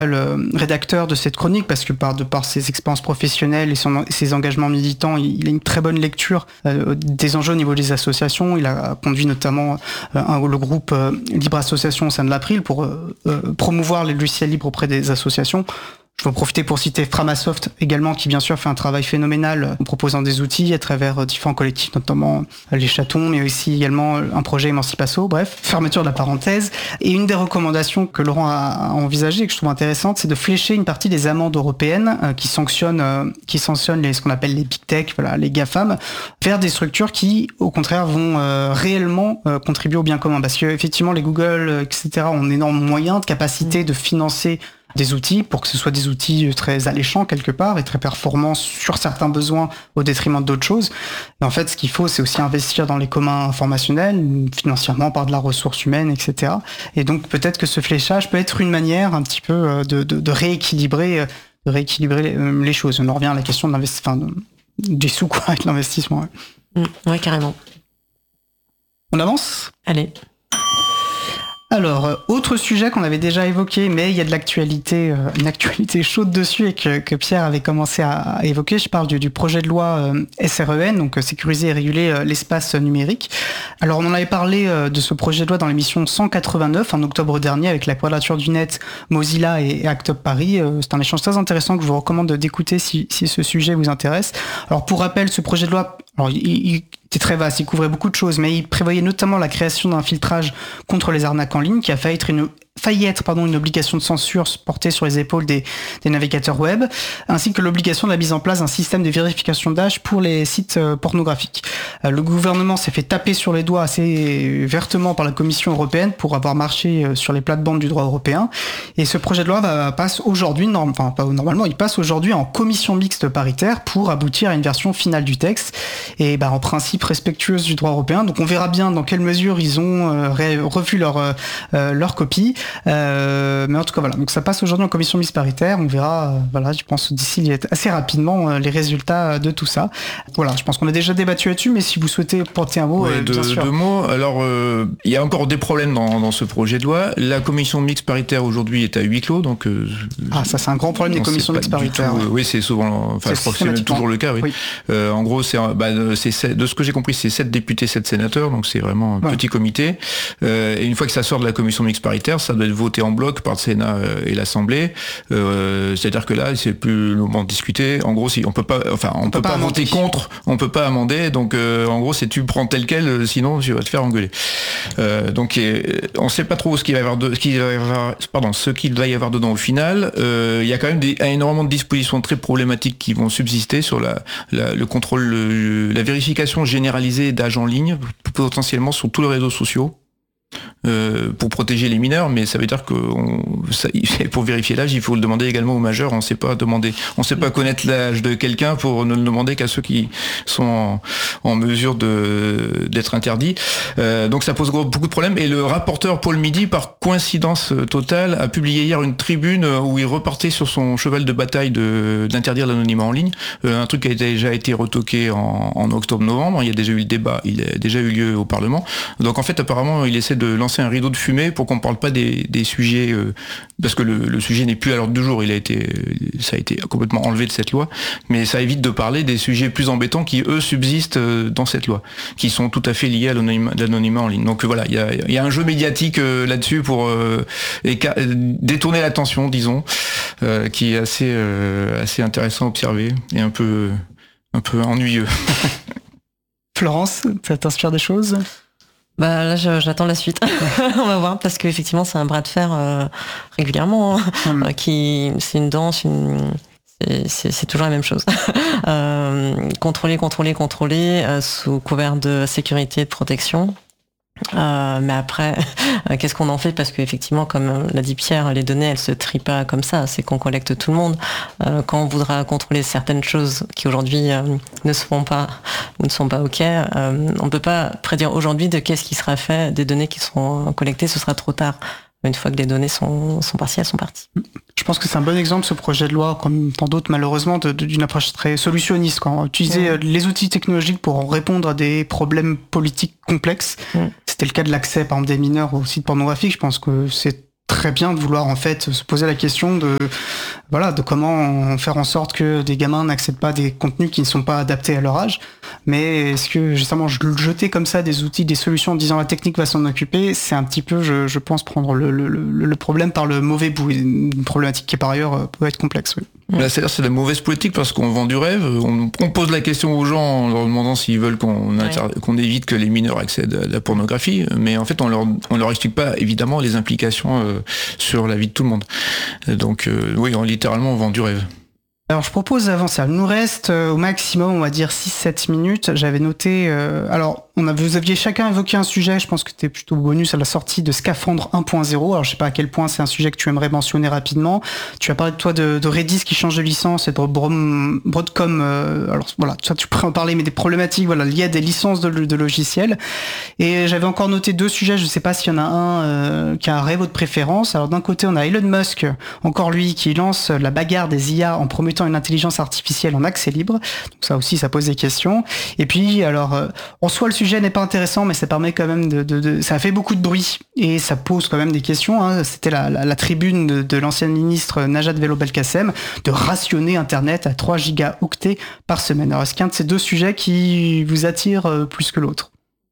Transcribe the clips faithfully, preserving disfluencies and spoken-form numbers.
le rédacteur de cette chronique, parce que par, de par ses expériences professionnelles et son, ses engagements militants, il, il a une très bonne lecture euh, des enjeux au niveau des associations. Il a conduit notamment euh, un, le groupe euh, Libre Association au sein de l'April pour euh, euh, promouvoir les logiciels libres auprès des associations. Je vais en profiter pour citer Framasoft également, qui bien sûr fait un travail phénoménal en proposant des outils à travers différents collectifs, notamment les Chatons, mais aussi également un projet Emancipasso. Bref, fermeture de la parenthèse. Et une des recommandations que Laurent a envisagées et que je trouve intéressante, c'est de flécher une partie des amendes européennes euh, qui sanctionnent, euh, qui sanctionnent les, ce qu'on appelle les big tech, voilà, les GAFAM, vers des structures qui, au contraire, vont euh, réellement euh, contribuer au bien commun. Parce que effectivement, les Google, et cetera, ont d'énormes moyens, de capacité de financer des outils pour que ce soit des outils très alléchants quelque part et très performants sur certains besoins au détriment d'autres choses. Et en fait, ce qu'il faut, c'est aussi investir dans les communs informationnels, financièrement par de la ressource humaine, et cetera. Et donc peut-être que ce fléchage peut être une manière un petit peu de, de, de rééquilibrer, de rééquilibrer les choses. On en revient à la question de l'investissement, enfin, du sous quoi, avec l'investissement. Ouais. Mmh, ouais, carrément. On avance ? Allez. Alors, autre sujet qu'on avait déjà évoqué, mais il y a de l'actualité, euh, une actualité chaude dessus et que, que Pierre avait commencé à, à évoquer. Je parle du, du projet de loi euh, S R E N, donc euh, sécuriser et réguler euh, l'espace numérique. Alors, on en avait parlé euh, de ce projet de loi dans l'émission cent quatre-vingt-neuf en octobre dernier avec la Quadrature du Net, Mozilla et, et Act Up Paris. Euh, c'est un échange très intéressant que je vous recommande d'écouter si, si ce sujet vous intéresse. Alors, pour rappel, ce projet de loi, alors, il, il était très vaste, il couvrait beaucoup de choses, mais il prévoyait notamment la création d'un filtrage contre les arnaques en ligne qui a failli être une failli être pardon, une obligation de censure portée sur les épaules des, des navigateurs web, ainsi que l'obligation de la mise en place d'un système de vérification d'âge pour les sites euh, pornographiques. Euh, le gouvernement s'est fait taper sur les doigts assez vertement par la Commission européenne pour avoir marché euh, sur les plates-bandes du droit européen. Et ce projet de loi va, passe aujourd'hui, norm, enfin pas normalement, il passe aujourd'hui en commission mixte paritaire pour aboutir à une version finale du texte, et bah, en principe respectueuse du droit européen. Donc on verra bien dans quelle mesure ils ont euh, revu leur, euh, leur copie. Euh, mais en tout cas voilà, donc ça passe aujourd'hui en commission mixte paritaire, on verra, euh, voilà, je pense d'ici assez rapidement euh, les résultats de tout ça. Voilà, je pense qu'on a déjà débattu là-dessus, mais si vous souhaitez porter un mot, ouais, euh, de, bien sûr. Deux mots. Alors, il euh, y a encore des problèmes dans, dans ce projet de loi. La commission mixte paritaire aujourd'hui est à huis clos, donc. Euh, ah, ça c'est un grand problème des commissions mixtes paritaires. Ouais. Oui, c'est souvent, enfin, je crois que c'est toujours le cas. Oui. oui. Euh, en gros, c'est, bah, c'est de ce que j'ai compris, c'est sept députés, sept sénateurs, donc c'est vraiment un ouais. petit comité. Euh, et une fois que ça sort de la commission mixte paritaire, ça doit être voté en bloc par le Sénat et l'Assemblée. Euh, c'est-à-dire que là, c'est plus le moment de discuter. En gros, si on peut pas, enfin, on, on peut, peut pas, pas voter contre, on peut pas amender. Donc, euh, en gros, c'est tu prends tel quel, sinon tu vas te faire engueuler. Euh, donc, on sait pas trop ce qu'il va y avoir de, ce qu'il va y avoir, pardon, ce qu'il va y avoir dedans au final. Il euh, y a quand même des, énormément de dispositions très problématiques qui vont subsister sur la, la le contrôle, le, la vérification généralisée d'âge en ligne, potentiellement sur tous les réseaux sociaux. Euh, pour protéger les mineurs, mais ça veut dire que on, ça, pour vérifier l'âge, il faut le demander également aux majeurs. On ne sait pas demander, on sait pas connaître l'âge de quelqu'un pour ne le demander qu'à ceux qui sont en, en mesure de d'être interdits. Euh, donc ça pose beaucoup de problèmes. Et le rapporteur Paul Midi, par coïncidence totale, a publié hier une tribune où il repartait sur son cheval de bataille de d'interdire l'anonymat en ligne. Euh, un truc qui a déjà été retoqué en, en octobre-novembre. Il y a déjà eu le débat, il a déjà eu lieu au Parlement. Donc en fait, apparemment, il essaie de lancer un rideau de fumée pour qu'on parle pas des, des sujets, euh, parce que le, le sujet n'est plus à l'ordre du jour, il a été, ça a été complètement enlevé de cette loi, mais ça évite de parler des sujets plus embêtants qui, eux, subsistent dans cette loi, qui sont tout à fait liés à l'anonymat, l'anonymat en ligne. Donc voilà, il y a, y a un jeu médiatique euh, là-dessus pour euh, éca- détourner l'attention, disons, euh, qui est assez, euh, assez intéressant à observer et un peu, un peu ennuyeux. Florence, ça t'inspire des choses ? Bah là, je, j'attends la suite. On va voir, parce qu'effectivement, c'est un bras de fer euh, régulièrement, hein, mmh. euh, qui c'est une danse, une, c'est, c'est, c'est toujours la même chose. euh, contrôler, contrôler, contrôler, euh, sous couvert de sécurité et de protection. Euh, mais après, euh, qu'est-ce qu'on en fait ? Parce qu'effectivement, comme l'a dit Pierre, les données, elles se trient pas comme ça. C'est qu'on collecte tout le monde. Euh, quand on voudra contrôler certaines choses qui aujourd'hui euh, ne se font pas, ou ne sont pas ok, euh, on peut pas prédire aujourd'hui de qu'est-ce qui sera fait des données qui seront collectées. Ce sera trop tard. Une fois que les données sont, sont parties, elles sont parties. Je pense que c'est un bon exemple, ce projet de loi, comme tant d'autres malheureusement, de, de, d'une approche très solutionniste. Quand utiliser mmh. les outils technologiques pour répondre à des problèmes politiques complexes. Mmh. C'était le cas de l'accès, par exemple, des mineurs aux sites pornographiques. Je pense que c'est très bien de vouloir en fait se poser la question de voilà de comment faire en sorte que des gamins n'accèdent pas à des contenus qui ne sont pas adaptés à leur âge. Mais est-ce que justement jeter comme ça des outils, des solutions en disant la technique va s'en occuper, c'est un petit peu, je, je pense, prendre le, le, le problème par le mauvais bout, une problématique qui par ailleurs peut être complexe. Oui. Là, c'est-à-dire c'est la mauvaise politique parce qu'on vend du rêve, on, on pose la question aux gens en leur demandant s'ils veulent qu'on, ouais. inter- qu'on évite que les mineurs accèdent à la pornographie, mais en fait on leur on leur explique pas évidemment les implications euh, sur la vie de tout le monde. Donc euh, oui, on, littéralement on vend du rêve. Alors je propose d'avancer. Il nous reste euh, au maximum, on va dire six sept minutes. J'avais noté... Euh, alors, on a, vous aviez chacun évoqué un sujet, je pense que c'était plutôt bonus à la sortie de Scaphandre un point zéro. Alors je sais pas à quel point c'est un sujet que tu aimerais mentionner rapidement. Tu as parlé de toi de, de Redis qui change de licence et de Brom, Broadcom. Euh, alors voilà, ça tu pourrais en parler, mais des problématiques voilà, liées à des licences de, de logiciels. Et j'avais encore noté deux sujets, je sais pas s'il y en a un euh, qui a un rêve de préférence. Alors d'un côté, on a Elon Musk, encore lui, qui lance la bagarre des I A en promettant une intelligence artificielle en accès libre. Donc ça aussi, ça pose des questions. Et puis, alors, euh, en soi, le sujet n'est pas intéressant, mais ça permet quand même de, de, de... ça a fait beaucoup de bruit et ça pose quand même des questions. Hein. C'était la, la, la tribune de, de l'ancienne ministre Najat Vallaud-Belkacem de rationner Internet à trois gigaoctets par semaine. Alors, est-ce qu'un de ces deux sujets qui vous attire euh, plus que l'autre ?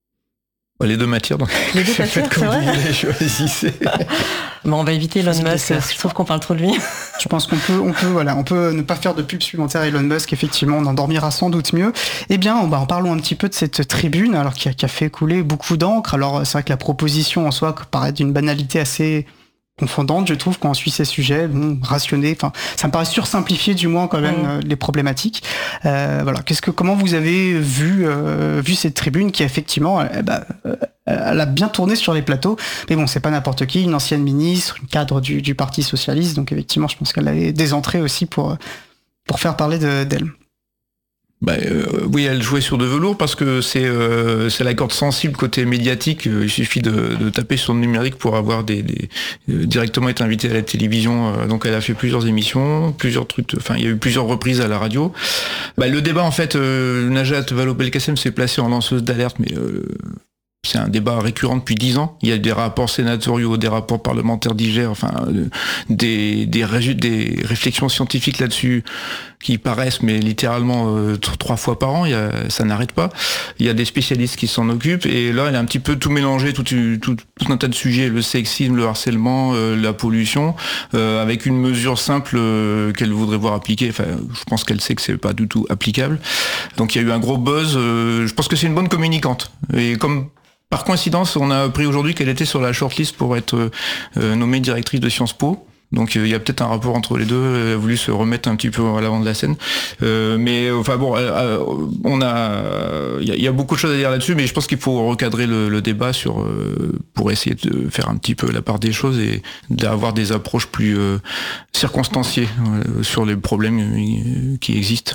Les deux m'attirent, donc les deux t'attirent, c'est vrai. Choisissez. Bon, on va éviter Elon Musk, je trouve qu'on parle trop de lui. Je pense qu'on peut, on peut, voilà, on peut ne pas faire de pub supplémentaire à Elon Musk, effectivement, on en dormira sans doute mieux. Eh bien, on, bah, en parlons un petit peu de cette tribune, alors qui a, qui a fait couler beaucoup d'encre. Alors, c'est vrai que la proposition en soi paraît d'une banalité assez confondante, je trouve, quand on suit ces sujets, bon, rationner, enfin, ça me paraît sursimplifier du moins quand même mmh. euh, les problématiques. Euh, voilà, qu'est-ce que, comment vous avez vu, euh, vu cette tribune qui effectivement, euh, bah, euh, elle a bien tourné sur les plateaux, mais bon, c'est pas n'importe qui, une ancienne ministre, une cadre du, du Parti socialiste, donc effectivement, je pense qu'elle a des entrées aussi pour pour faire parler de, d'elle. Bah, euh, oui, elle jouait sur de velours parce que c'est euh, c'est la corde sensible côté médiatique. Il suffit de, de taper sur le numérique pour avoir des, des euh, directement être invité à la télévision. Euh, donc elle a fait plusieurs émissions, plusieurs trucs. Enfin, il y a eu plusieurs reprises à la radio. Bah, le débat en fait, euh, Najat Vallaud-Belkacem s'est placée en lanceuse d'alerte, mais euh, c'est un débat récurrent depuis dix ans. Il y a des rapports sénatoriaux, des rapports parlementaires divers, enfin euh, des des, ré- des réflexions scientifiques là-dessus qui paraissent, mais littéralement euh, t- trois fois par an. Il y a, ça n'arrête pas. Il y a des spécialistes qui s'en occupent et là, elle a un petit peu tout mélangé, tout, tout, tout un tas de sujets, le sexisme, le harcèlement, euh, la pollution, euh, avec une mesure simple euh, qu'elle voudrait voir appliquée. Enfin, je pense qu'elle sait que c'est pas du tout applicable. Donc il y a eu un gros buzz. Euh, je pense que c'est une bonne communicante. Et comme par coïncidence, on a appris aujourd'hui qu'elle était sur la shortlist pour être euh, nommée directrice de Sciences Po. Donc il euh, y a peut-être un rapport entre les deux. Elle a voulu se remettre un petit peu à l'avant de la scène. Euh, mais enfin bon, euh, on a, il y, y a beaucoup de choses à dire là-dessus, mais je pense qu'il faut recadrer le, le débat sur euh, pour essayer de faire un petit peu la part des choses et d'avoir des approches plus euh, circonstanciées euh, sur les problèmes euh, qui existent.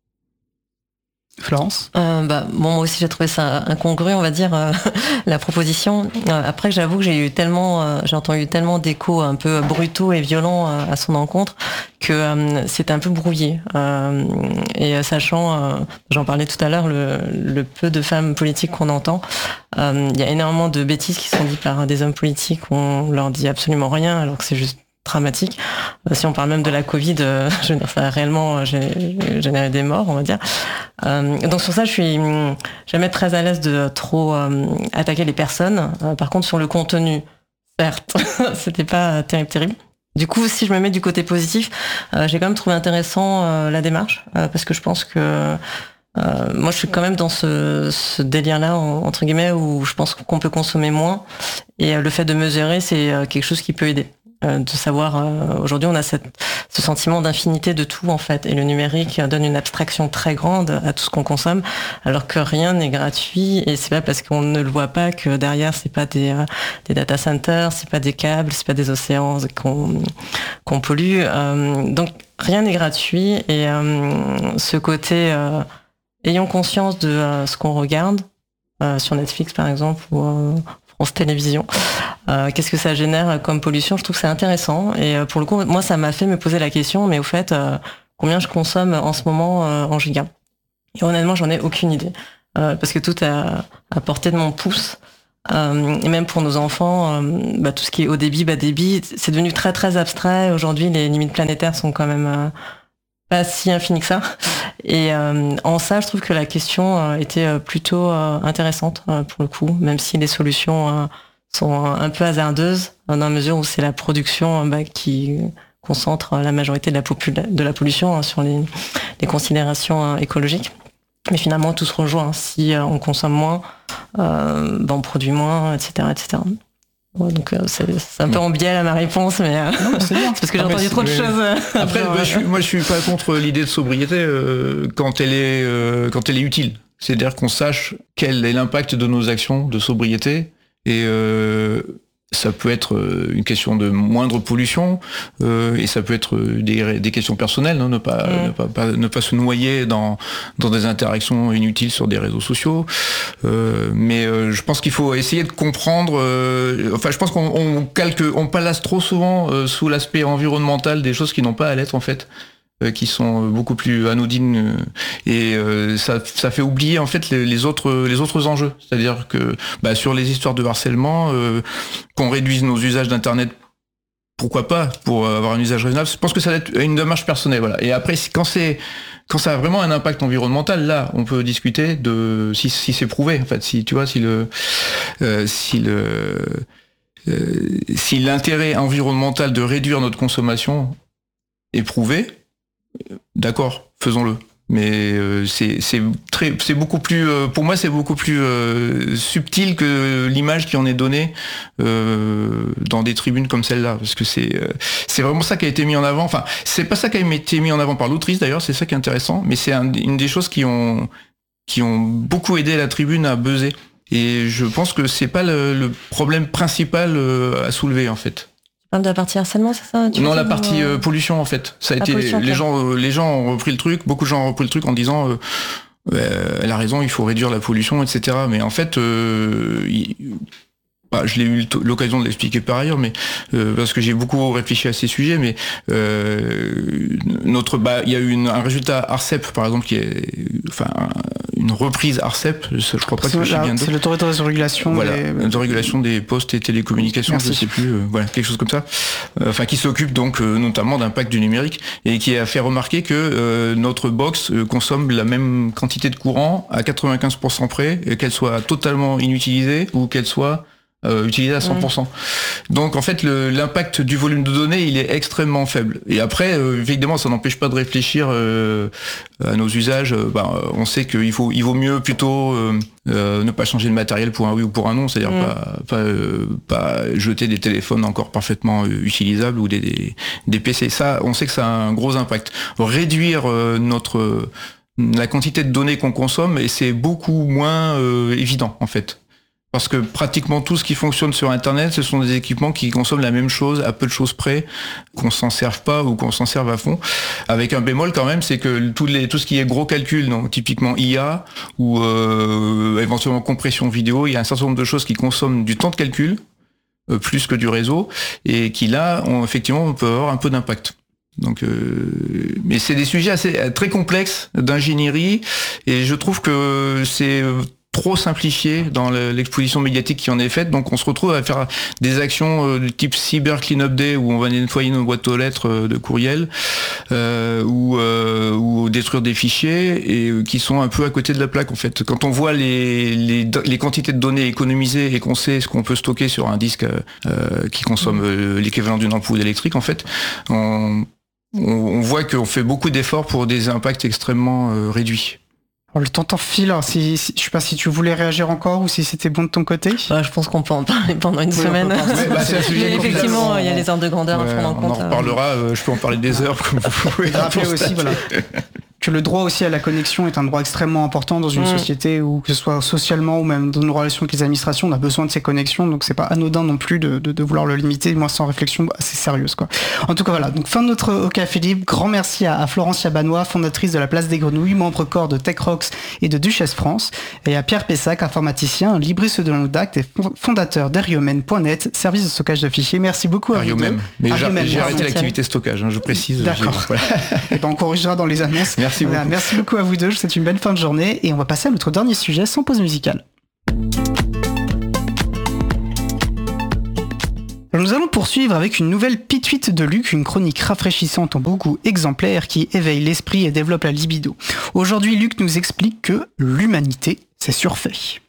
Florence euh, bah, bon, moi aussi j'ai trouvé ça incongru, on va dire, euh, la proposition. Euh, après, j'avoue que j'ai eu tellement, euh, j'ai entendu tellement d'échos un peu brutaux et violents euh, à son encontre que euh, c'était un peu brouillé. Euh, et sachant, euh, j'en parlais tout à l'heure, le, le peu de femmes politiques qu'on entend, il euh, y a énormément de bêtises qui sont dites par des hommes politiques où on leur dit absolument rien alors que c'est juste dramatique. Si on parle même de la Covid, euh, je veux dire, ça a réellement généré des morts, on va dire. Euh, donc sur ça, je suis jamais très à l'aise de trop euh, attaquer les personnes. Euh, par contre, sur le contenu, certes, c'était pas terrible, terrible. Du coup, si je me mets du côté positif, euh, j'ai quand même trouvé intéressant euh, la démarche, euh, parce que je pense que euh, moi, je suis quand même dans ce, ce délire-là, entre guillemets, où je pense qu'on peut consommer moins. Et euh, le fait de mesurer, c'est euh, quelque chose qui peut aider. De savoir, euh, aujourd'hui on a cette, ce sentiment d'infinité de tout en fait, et le numérique donne une abstraction très grande à tout ce qu'on consomme, alors que rien n'est gratuit, et c'est pas parce qu'on ne le voit pas que derrière c'est pas des, euh, des data centers, c'est pas des câbles, c'est pas des océans qu'on, qu'on pollue, euh, donc rien n'est gratuit, et euh, ce côté euh, ayons conscience de euh, ce qu'on regarde euh, sur Netflix par exemple, ou euh, France Télévisions. Euh, qu'est-ce que ça génère comme pollution ? Je trouve que c'est intéressant. Et euh, pour le coup, moi, ça m'a fait me poser la question, mais au fait, euh, combien je consomme en ce moment euh, en giga ? Et honnêtement, j'en ai aucune idée. Euh, parce que tout est à, à portée de mon pouce. Euh, et même pour nos enfants, euh, bah, tout ce qui est haut débit, bas débit, c'est devenu très très abstrait. Aujourd'hui, les limites planétaires sont quand même euh, pas si infinies que ça. Et euh, en ça, je trouve que la question euh, était plutôt euh, intéressante euh, pour le coup, même si les solutions euh, sont un peu hasardeuses, dans la mesure où c'est la production bah, qui concentre la majorité de la, popula- de la pollution hein, sur les, les considérations hein, écologiques. Mais finalement, tout se rejoint. Hein. Si euh, on consomme moins, euh, ben on produit moins, et cetera, et cetera. Ouais, donc euh, c'est, c'est un peu en biais à ma réponse, mais euh, non, c'est, bien. c'est parce que j'ai entendu trop de choses. Euh, Après, bah, je suis, moi, je suis pas contre l'idée de sobriété euh, quand elle est euh, quand elle est utile. C'est-à-dire qu'on sache quel est l'impact de nos actions de sobriété et euh, ça peut être une question de moindre pollution euh, et ça peut être des, des questions personnelles, hein, ne, pas, mmh. ne, pas, pas, ne pas se noyer dans, dans des interactions inutiles sur des réseaux sociaux. Euh, mais euh, je pense qu'il faut essayer de comprendre. Euh, enfin, je pense qu'on on calque, on place trop souvent euh, sous l'aspect environnemental des choses qui n'ont pas à l'être en fait. Qui sont beaucoup plus anodines et euh, ça, ça fait oublier en fait les, les autres les autres enjeux. C'est-à-dire que bah, sur les histoires de harcèlement, euh, qu'on réduise nos usages d'internet, pourquoi pas, pour avoir un usage raisonnable. Je pense que ça va être une démarche personnelle, voilà. Et après, quand c'est quand ça a vraiment un impact environnemental, là, on peut discuter de si, si c'est prouvé en fait, si tu vois, si le euh, si le euh, si l'intérêt environnemental de réduire notre consommation est prouvé. D'accord, faisons-le. Mais euh, c'est, c'est très, c'est beaucoup plus, euh, pour moi, c'est beaucoup plus euh, subtil que l'image qui en est donnée euh, dans des tribunes comme celle-là, parce que c'est, euh, c'est vraiment ça qui a été mis en avant. Enfin, c'est pas ça qui a été mis en avant par l'autrice d'ailleurs, c'est ça qui est intéressant, mais c'est un, une des choses qui ont, qui ont beaucoup aidé la tribune à buzzer. Et je pense que c'est pas le, le problème principal euh, à soulever en fait. De la partie harcèlement, c'est ça tu Non, la partie euh, pollution en fait. Ça a été pollution, les okay. gens, euh, les gens ont repris le truc. Beaucoup de gens ont repris le truc en disant, euh, euh, elle a raison, il faut réduire la pollution, et cetera. Mais en fait, euh, il, bah, je l'ai eu l'occasion de l'expliquer par ailleurs, mais euh, parce que j'ai beaucoup réfléchi à ces sujets. Mais euh, notre, bah, il y a eu une, un résultat ARCEP par exemple qui est, enfin, une reprise ARCEP. Je crois pas que je bien. C'est l'autorité de régulation. Voilà, des... de régulation des postes et télécommunications. Merci. Je sais plus. Euh, voilà, quelque chose comme ça. Euh, enfin, qui s'occupe donc euh, notamment d'impact du numérique et qui a fait remarquer que euh, notre box euh, consomme la même quantité de courant à quatre-vingt-quinze pour cent près, et qu'elle soit totalement inutilisée ou qu'elle soit Euh, utilisé à cent pour cent. Mmh. Donc en fait le, l'impact du volume de données il est extrêmement faible. Et après euh, évidemment ça n'empêche pas de réfléchir euh, à nos usages. Euh, bah, on sait qu'il faut il vaut mieux plutôt euh, euh, ne pas changer de matériel pour un oui ou pour un non, c'est-à-dire mmh. pas pas, euh, pas jeter des téléphones encore parfaitement euh, utilisables ou des, des des P C. Ça on sait que ça a un gros impact. Réduire euh, notre la quantité de données qu'on consomme et c'est beaucoup moins euh, évident en fait. Parce que pratiquement tout ce qui fonctionne sur Internet, ce sont des équipements qui consomment la même chose, à peu de choses près, qu'on s'en serve pas ou qu'on s'en serve à fond. Avec un bémol quand même, c'est que tout, les, tout ce qui est gros calcul, donc typiquement I A ou euh, éventuellement compression vidéo, il y a un certain nombre de choses qui consomment du temps de calcul, euh, plus que du réseau, et qui là, ont, effectivement, on peut avoir un peu d'impact. Donc, euh, mais c'est des sujets assez très complexes d'ingénierie, et je trouve que c'est trop simplifié dans l'exposition médiatique qui en est faite, donc on se retrouve à faire des actions euh, du type Cyber Cleanup Day où on va nettoyer nos boîtes aux lettres euh, de courriel euh, ou, euh, ou détruire des fichiers et euh, qui sont un peu à côté de la plaque en fait. Quand on voit les, les, les quantités de données économisées et qu'on sait ce qu'on peut stocker sur un disque euh, qui consomme euh, l'équivalent d'une ampoule électrique en fait, on, on, on voit qu'on fait beaucoup d'efforts pour des impacts extrêmement euh, réduits. Alors, le temps t'en file, alors, si, si, je sais pas si tu voulais réagir encore ou si c'était bon de ton côté. Bah, je pense qu'on peut en parler pendant une oui, semaine. Ouais, bah, c'est un sujet effectivement, il y a les ordres de grandeur ouais, à prendre en on compte. On en reparlera, euh, je peux en parler des heures comme vous pouvez. Rappeler aussi, voilà, que le droit aussi à la connexion est un droit extrêmement important dans une mmh. société où, que ce soit socialement ou même dans nos relations avec les administrations, on a besoin de ces connexions, donc c'est pas anodin non plus de, de, de vouloir le limiter, moi sans réflexion assez sérieuse, quoi. En tout cas, voilà. Donc, fin de notre Au Café Libre. Grand merci à, à Florence Yabanois, fondatrice de la Place des Grenouilles, membre corps de TechRox et de Duchesse France, et à Pierre Pessac, informaticien, libriste de l'Anoudact et fondateur d'Ariomen point net, service de stockage de fichiers. Merci beaucoup à Ariomem. vous deux. Mais Ariomem, j'ai arrêté l'activité stockage, hein, je précise. D'accord. Voilà. Et ben, on corrigera dans les annonces. Merci voilà, beaucoup. Merci beaucoup à vous deux, je vous souhaite une belle fin de journée et on va passer à notre dernier sujet sans pause musicale. Nous allons poursuivre avec une nouvelle pituite de Luc, une chronique rafraîchissante en beaucoup exemplaires qui éveille l'esprit et développe la libido. Aujourd'hui, Luc nous explique que l'humanité, c'est surfait.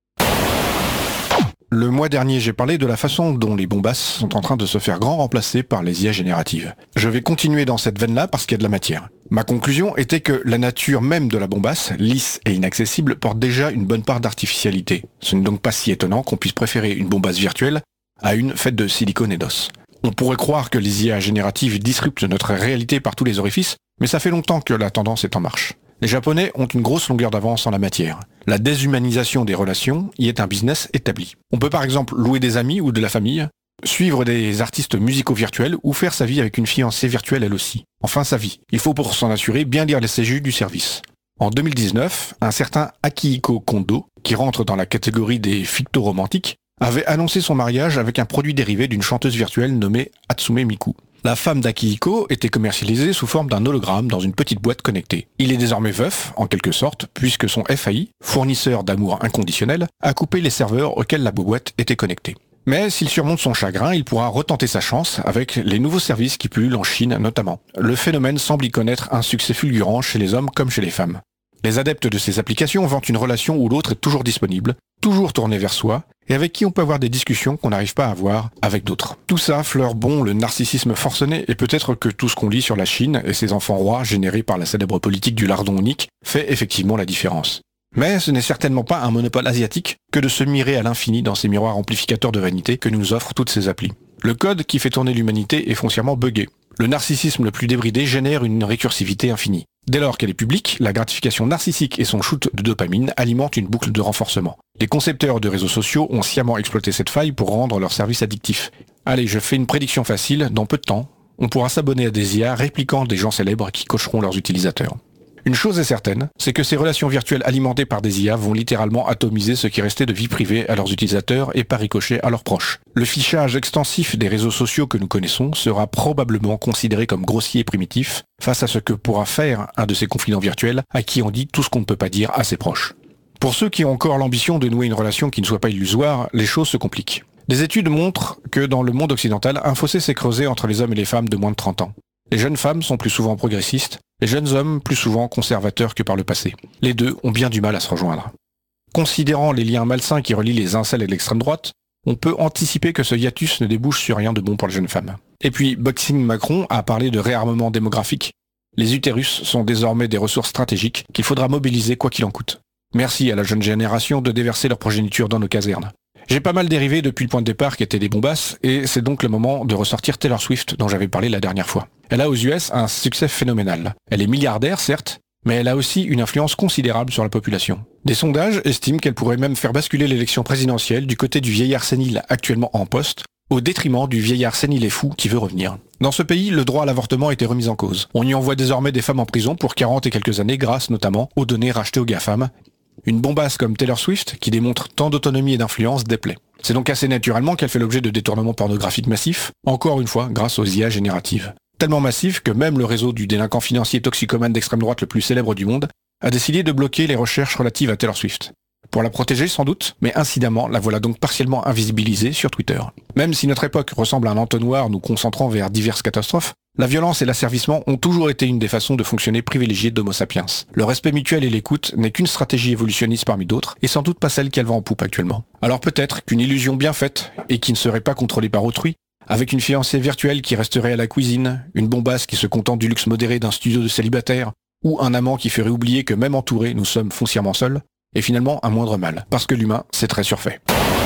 Le mois dernier, j'ai parlé de la façon dont les bombasses sont en train de se faire grand remplacer par les I A génératives. Je vais continuer dans cette veine-là parce qu'il y a de la matière. Ma conclusion était que la nature même de la bombasse, lisse et inaccessible, porte déjà une bonne part d'artificialité. Ce n'est donc pas si étonnant qu'on puisse préférer une bombasse virtuelle à une faite de silicone et d'os. On pourrait croire que les I A génératives disruptent notre réalité par tous les orifices, mais ça fait longtemps que la tendance est en marche. Les Japonais ont une grosse longueur d'avance en la matière. La déshumanisation des relations y est un business établi. On peut par exemple louer des amis ou de la famille, suivre des artistes musicaux virtuels ou faire sa vie avec une fiancée virtuelle elle aussi. Enfin sa vie. Il faut pour s'en assurer bien lire les C G U du service. En deux mille dix-neuf, un certain Akihiko Kondo, qui rentre dans la catégorie des fictoromantiques, avait annoncé son mariage avec un produit dérivé d'une chanteuse virtuelle nommée Hatsume Miku. La femme d'Akihiko était commercialisée sous forme d'un hologramme dans une petite boîte connectée. Il est désormais veuf, en quelque sorte, puisque son F A I, fournisseur d'amour inconditionnel, a coupé les serveurs auxquels la boîte était connectée. Mais s'il surmonte son chagrin, il pourra retenter sa chance avec les nouveaux services qui pullulent en Chine notamment. Le phénomène semble y connaître un succès fulgurant chez les hommes comme chez les femmes. Les adeptes de ces applications vantent une relation où l'autre est toujours disponible, toujours tourné vers soi, et avec qui on peut avoir des discussions qu'on n'arrive pas à avoir avec d'autres. Tout ça fleure bon le narcissisme forcené, et peut-être que tout ce qu'on lit sur la Chine et ses enfants rois générés par la célèbre politique du lardon unique fait effectivement la différence. Mais ce n'est certainement pas un monopole asiatique que de se mirer à l'infini dans ces miroirs amplificateurs de vanité que nous offrent toutes ces applis. Le code qui fait tourner l'humanité est foncièrement buggé. Le narcissisme le plus débridé génère une récursivité infinie. Dès lors qu'elle est publique, la gratification narcissique et son shoot de dopamine alimentent une boucle de renforcement. Les concepteurs de réseaux sociaux ont sciemment exploité cette faille pour rendre leur service addictif. Allez, je fais une prédiction facile, dans peu de temps, on pourra s'abonner à des I A répliquant des gens célèbres qui coacheront leurs utilisateurs. Une chose est certaine, c'est que ces relations virtuelles alimentées par des I A vont littéralement atomiser ce qui restait de vie privée à leurs utilisateurs et par ricochet à leurs proches. Le fichage extensif des réseaux sociaux que nous connaissons sera probablement considéré comme grossier et primitif face à ce que pourra faire un de ces confidents virtuels à qui on dit tout ce qu'on ne peut pas dire à ses proches. Pour ceux qui ont encore l'ambition de nouer une relation qui ne soit pas illusoire, les choses se compliquent. Des études montrent que dans le monde occidental, un fossé s'est creusé entre les hommes et les femmes de moins de trente ans. Les jeunes femmes sont plus souvent progressistes, les jeunes hommes plus souvent conservateurs que par le passé. Les deux ont bien du mal à se rejoindre. Considérant les liens malsains qui relient les incels et l'extrême droite, on peut anticiper que ce hiatus ne débouche sur rien de bon pour les jeunes femmes. Et puis, Boxing Macron a parlé de réarmement démographique. Les utérus sont désormais des ressources stratégiques qu'il faudra mobiliser quoi qu'il en coûte. Merci à la jeune génération de déverser leur progéniture dans nos casernes. J'ai pas mal dérivé depuis le point de départ qui était des bombasses, et c'est donc le moment de ressortir Taylor Swift dont j'avais parlé la dernière fois. Elle a aux U S un succès phénoménal. Elle est milliardaire, certes, mais elle a aussi une influence considérable sur la population. Des sondages estiment qu'elle pourrait même faire basculer l'élection présidentielle du côté du vieillard sénile actuellement en poste, au détriment du vieillard sénile et fou qui veut revenir. Dans ce pays, le droit à l'avortement a été remis en cause. On y envoie désormais des femmes en prison pour quarante et quelques années grâce notamment aux données rachetées aux GAFAM. Une bombasse comme Taylor Swift, qui démontre tant d'autonomie et d'influence, déplaît. C'est donc assez naturellement qu'elle fait l'objet de détournements pornographiques massifs, encore une fois grâce aux I A génératives. Tellement massifs que même le réseau du délinquant financier toxicomane d'extrême droite le plus célèbre du monde a décidé de bloquer les recherches relatives à Taylor Swift. Pour la protéger sans doute, mais incidemment la voilà donc partiellement invisibilisée sur Twitter. Même si notre époque ressemble à un entonnoir nous concentrant vers diverses catastrophes, la violence et l'asservissement ont toujours été une des façons de fonctionner privilégiées d'Homo sapiens. Le respect mutuel et l'écoute n'est qu'une stratégie évolutionniste parmi d'autres, et sans doute pas celle qu'elle va en poupe actuellement. Alors peut-être qu'une illusion bien faite, et qui ne serait pas contrôlée par autrui, avec une fiancée virtuelle qui resterait à la cuisine, une bombasse qui se contente du luxe modéré d'un studio de célibataire, ou un amant qui ferait oublier que même entourés, nous sommes foncièrement seuls, est finalement un moindre mal, parce que l'humain, c'est très surfait.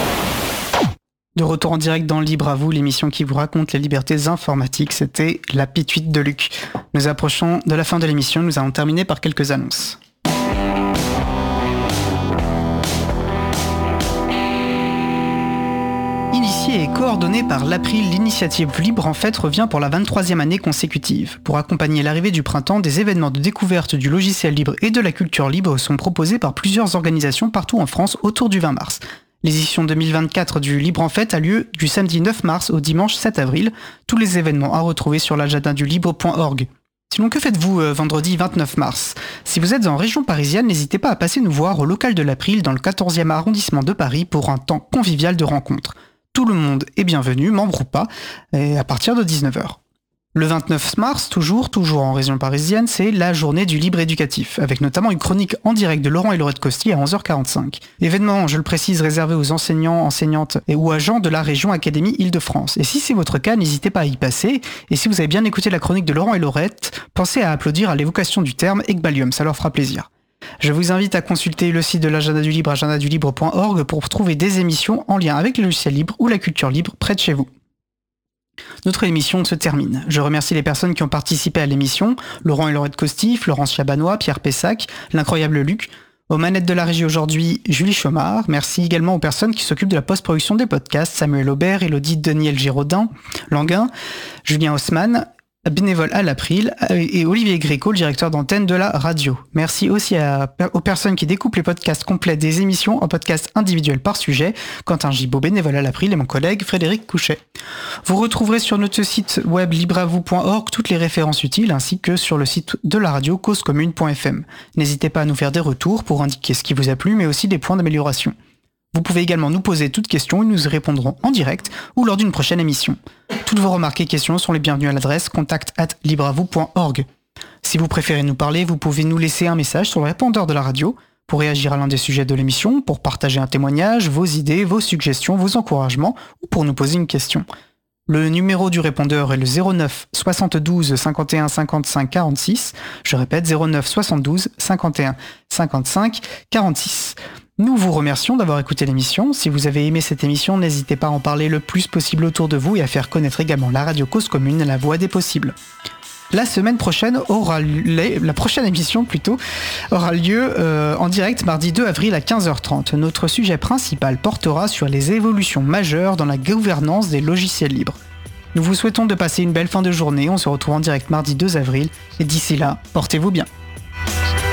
De retour en direct dans Libre à vous, l'émission qui vous raconte les libertés informatiques, c'était la pituite de Luc. Nous approchons de la fin de l'émission, nous allons terminer par quelques annonces. Initiée et coordonnée par l'April, l'initiative Libre en Fête revient pour la vingt-troisième année consécutive. Pour accompagner l'arrivée du printemps, des événements de découverte du logiciel libre et de la culture libre sont proposés par plusieurs organisations partout en France autour du vingt mars. L'édition deux mille vingt-quatre du Libre en Fête a lieu du samedi neuf mars au dimanche sept avril. Tous les événements à retrouver sur l'agenda du libre point org. Sinon, que faites-vous euh, vendredi vingt-neuf mars ? Si vous êtes en région parisienne, n'hésitez pas à passer nous voir au local de l'April dans le quatorzième arrondissement de Paris pour un temps convivial de rencontres. Tout le monde est bienvenu, membre ou pas, et à partir de dix-neuf heures. Le vingt-neuf mars, toujours, toujours en région parisienne, c'est la journée du libre éducatif, avec notamment une chronique en direct de Laurent et Laurette Costi à onze heures quarante-cinq. Événement, je le précise, réservé aux enseignants, enseignantes et ou agents de la région Académie Île-de-France. Et si c'est votre cas, n'hésitez pas à y passer. Et si vous avez bien écouté la chronique de Laurent et Laurette, pensez à applaudir à l'évocation du terme Ekbalium, ça leur fera plaisir. Je vous invite à consulter le site de l'Agenda du Libre, agenda du libre point org, pour trouver des émissions en lien avec le logiciel libre ou la culture libre près de chez vous. Notre émission se termine. Je remercie les personnes qui ont participé à l'émission, Laurent et Laurette Costi, Florence Chabanois, Pierre Pessac, l'incroyable Luc. Aux manettes de la régie aujourd'hui, Julie Chomard. Merci également aux personnes qui s'occupent de la post-production des podcasts, Samuel Aubert, Élodie Daniel Giraudin, Languin, Julien Haussmann, bénévole à l'April, et Olivier Gréco, le directeur d'antenne de la radio. Merci aussi à, aux personnes qui découpent les podcasts complets des émissions en podcasts individuels par sujet, Quentin Gibaud, bénévole à l'April, et mon collègue Frédéric Couchet. Vous retrouverez sur notre site web libreavou point org toutes les références utiles, ainsi que sur le site de la radio cause commune point f m. N'hésitez pas à nous faire des retours pour indiquer ce qui vous a plu, mais aussi des points d'amélioration. Vous pouvez également nous poser toutes questions et nous y répondrons en direct ou lors d'une prochaine émission. Toutes vos remarques et questions sont les bienvenues à l'adresse contact arobase libreavou point org. Si vous préférez nous parler, vous pouvez nous laisser un message sur le répondeur de la radio pour réagir à l'un des sujets de l'émission, pour partager un témoignage, vos idées, vos suggestions, vos encouragements ou pour nous poser une question. Le numéro du répondeur est le zéro neuf soixante-douze cinquante et un cinquante-cinq quarante-six. Je répète, zéro neuf soixante-douze cinquante et un cinquante-cinq quarante-six. Nous vous remercions d'avoir écouté l'émission. Si vous avez aimé cette émission, n'hésitez pas à en parler le plus possible autour de vous et à faire connaître également la radio Cause Commune, la voix des possibles. La semaine prochaine aura lieu, la prochaine émission plutôt, aura lieu euh, en direct mardi deux avril à quinze heures trente. Notre sujet principal portera sur les évolutions majeures dans la gouvernance des logiciels libres. Nous vous souhaitons de passer une belle fin de journée. On se retrouve en direct mardi deux avril et d'ici là, portez-vous bien.